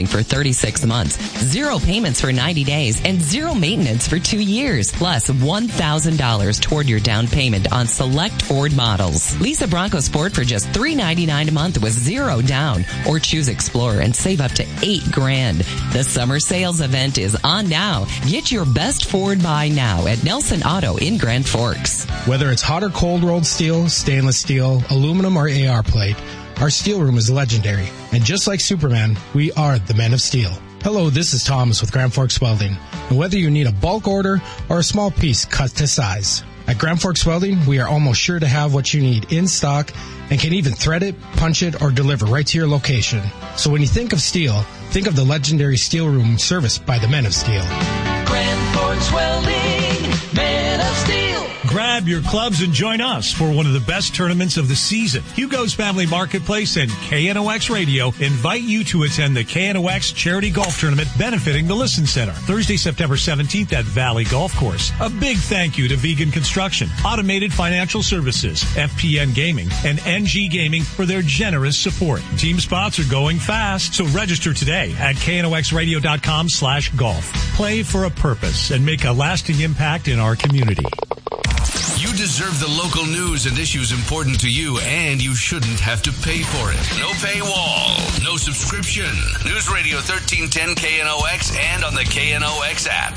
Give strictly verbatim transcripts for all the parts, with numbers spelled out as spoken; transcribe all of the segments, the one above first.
financing for thirty-six months, zero payments for ninety days, and zero maintenance for two years. Plus one thousand dollars toward your down payment on select Ford models. Lease a Bronco Sport for just three hundred ninety-nine dollars a month with zero down, or choose Explorer and save up to eight grand. The summer sales event is on now. Get your best Ford buy now at Nelson Auto in Grand Forks. Whether it's hot or cold rolled steel, stainless steel, aluminum, or A R plate, our steel room is legendary. And just like Superman, we are the Men of Steel. Hello, this is Thomas with Grand Forks Welding. And whether you need a bulk order or a small piece cut to size, at Grand Forks Welding, we are almost sure to have what you need in stock and can even thread it, punch it, or deliver right to your location. So when you think of steel, think of the legendary steel room serviced by the Men of Steel. Grand Forks Welding, Men of Steel. Grab your clubs and join us for one of the best tournaments of the season. Hugo's Family Marketplace and K N O X Radio invite you to attend the K N O X Charity Golf Tournament benefiting the Listen Center, Thursday, September seventeenth at Valley Golf Course. A big thank you to Vegan Construction, Automated Financial Services, F P N Gaming, and N G Gaming for their generous support. Team spots are going fast, so register today at knoxradio.com slash golf. Play for a purpose and make a lasting impact in our community. You deserve the local news and issues important to you, and you shouldn't have to pay for it. No paywall, no subscription. News Radio thirteen ten K N O X and on the K N O X app.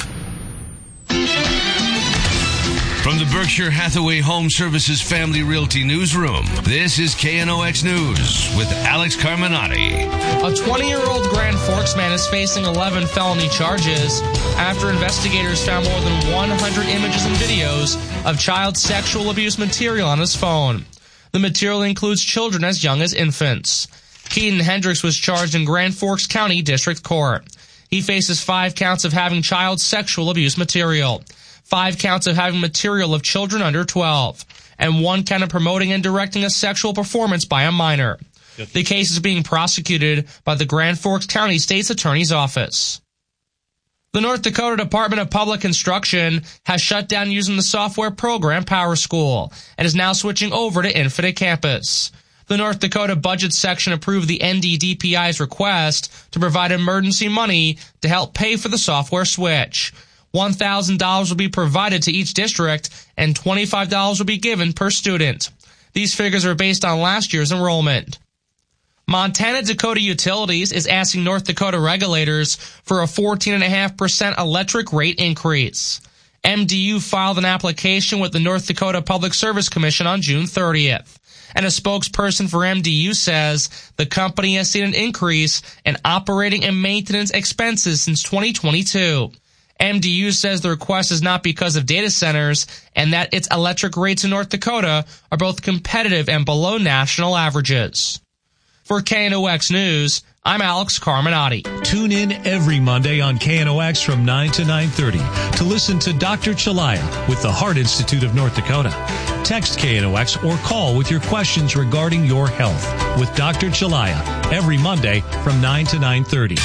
From the Berkshire Hathaway Home Services Family Realty Newsroom, this is K N O X News with Alex Carminati. A twenty-year-old Grand Forks man is facing eleven felony charges after investigators found more than one hundred images and videos of child sexual abuse material on his phone. The material includes children as young as infants. Keaton Hendricks was charged in Grand Forks County District Court. He faces five counts of having child sexual abuse material, five counts of having material of children under twelve, and one count of promoting and directing a sexual performance by a minor. The case is being prosecuted by the Grand Forks County State's Attorney's Office. The North Dakota Department of Public Instruction has shut down using the software program PowerSchool and is now switching over to Infinite Campus. The North Dakota Budget Section approved the N D D P I's request to provide emergency money to help pay for the software switch. one thousand dollars will be provided to each district and twenty-five dollars will be given per student. These figures are based on last year's enrollment. Montana Dakota Utilities is asking North Dakota regulators for a fourteen point five percent electric rate increase. M D U filed an application with the North Dakota Public Service Commission on June thirtieth. And a spokesperson for M D U says the company has seen an increase in operating and maintenance expenses since twenty twenty-two. M D U says the request is not because of data centers and that its electric rates in North Dakota are both competitive and below national averages. For K N O X News, I'm Alex Carminati. Tune in every Monday on K N O X from nine to nine thirty to listen to Doctor Chalaya with the Heart Institute of North Dakota. Text K N O X or call with your questions regarding your health with Doctor Chalaya every Monday from nine to nine thirty.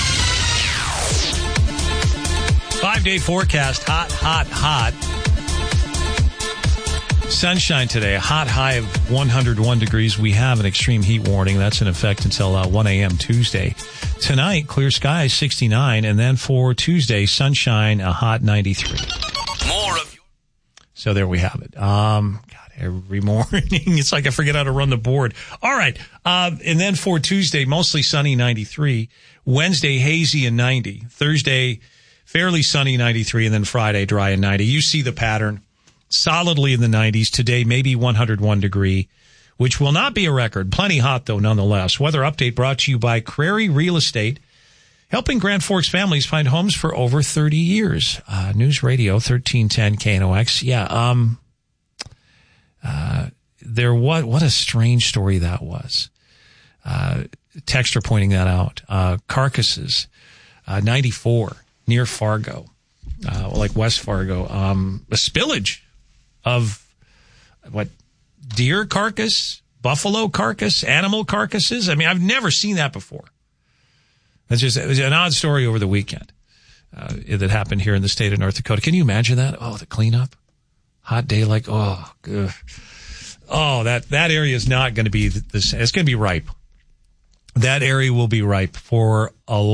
Five-day forecast, hot, hot, hot. Sunshine today, a hot high of one hundred one degrees. We have an extreme heat warning. That's in effect until uh, one a.m. Tuesday. Tonight, clear skies, sixty-nine. And then for Tuesday, sunshine, a hot ninety-three. More of your- So there we have it. Um, God, every morning, it's like I forget how to run the board. All right. Uh, and then for Tuesday, mostly sunny, ninety-three. Wednesday, hazy and ninety. Thursday, fairly sunny, ninety-three. And then Friday, dry and ninety. You see the pattern. Solidly in the nineties. Today, maybe one hundred one degree, which will not be a record. Plenty hot, though, nonetheless. Weather update brought to you by Crary Real Estate, helping Grand Forks families find homes for over thirty years. Uh, News Radio thirteen ten K N O X. Yeah, um, uh, there what what a strange story that was. Uh, texter pointing that out. Uh, carcasses, uh, ninety-four near Fargo, uh, like West Fargo. Um, a spillage of what, deer carcass, buffalo carcass, animal carcasses. I mean, I've never seen that before. That's just, it was an odd story over the weekend uh, that happened here in the state of North Dakota. Can you imagine that? Oh, the cleanup, hot day, like, oh, ugh. oh, that, that area is not going to be this. It's going to be ripe. That area will be ripe for a